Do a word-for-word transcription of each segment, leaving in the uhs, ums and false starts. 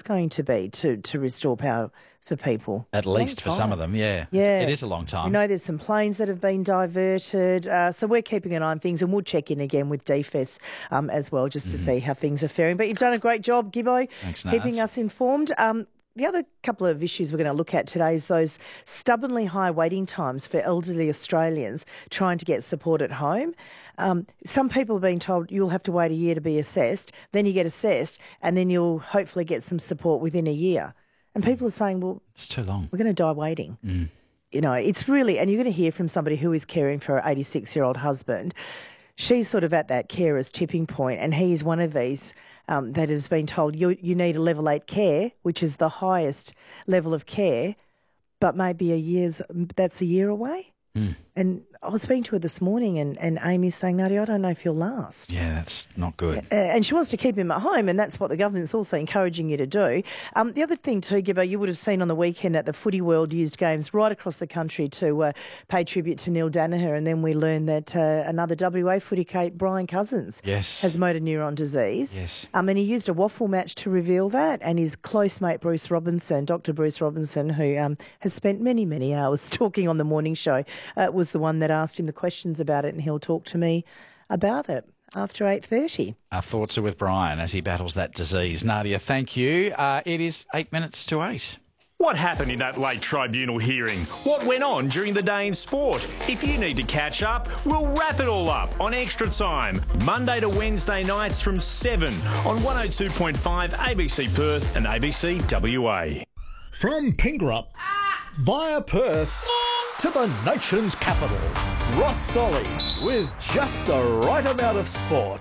going to be to, to restore power for people. At least for some of them, yeah. Yeah. It is a long time. We know there's some planes that have been diverted. Uh, so we're keeping an eye on things, and we'll check in again with D F E S um, as well, just to mm. see how things are faring. But you've done a great job, Gibbo, Thanks, keeping us informed. Um, the other couple of issues we're going to look at today is those stubbornly high waiting times for elderly Australians trying to get support at home. Um, some people have been told you'll have to wait a year to be assessed, then you get assessed, and then you'll hopefully get some support within a year. And people are saying, well, it's too long. We're going to die waiting. Mm. You know, it's really, and you're going to hear from somebody who is caring for her eighty-six-year-old husband. She's sort of at that carer's tipping point, and he is one of these um, that has been told you you need a level eight care, which is the highest level of care, but maybe a year's, that's a year away. Mm. And I was speaking to her this morning, and, and Amy's saying, Nadia, I don't know if he'll last. Yeah, that's not good. Uh, and she wants to keep him at home, and that's what the government's also encouraging you to do. Um, the other thing too, Gibbo, you would have seen on the weekend that the Footy World used games right across the country to uh, pay tribute to Neil Danaher, and then we learned that uh, another W A footy Kate, Brian Cousins, yes. has motor neuron disease. Yes. Um, and he used a waffle match to reveal that, and his close mate Bruce Robinson, Doctor Bruce Robinson, who um, has spent many, many hours talking on the morning show, uh, was the one that asked him the questions about it, and he'll talk to me about it after eight thirty. Our thoughts are with Brian as he battles that disease. Nadia, thank you. Uh, it is eight minutes to eight. What happened in that late tribunal hearing? What went on during the day in sport? If you need to catch up, we'll wrap it all up on Extra Time, Monday to Wednesday nights from seven on one oh two point five A B C Perth and A B C W A. From Pingerup via Perth to the nation's capital, Ross Solly with just the right amount of sport.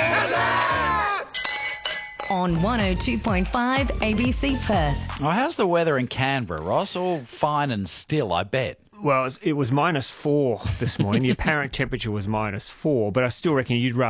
On one oh two point five A B C Perth. Oh, how's the weather in Canberra, Ross? All fine and still, I bet. Well, it was minus four this morning. The apparent temperature was minus four, but I still reckon you'd rather